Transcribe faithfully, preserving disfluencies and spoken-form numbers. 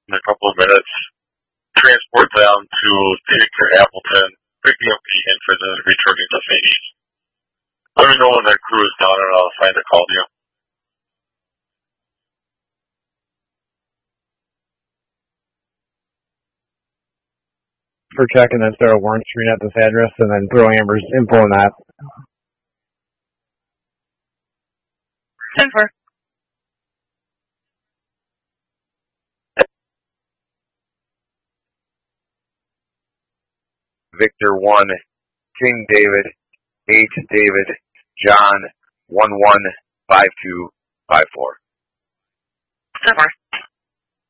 in a couple of minutes. Transport them to Daycare Appleton, picking up the infant and returning to Phoenix. Let me know when that crew is done and I'll find a call to you. For checking that there are warrant screen at this address and then throw Amber's info on that. ten four. Victor one, King David, H David, John one one five two five four. ten four.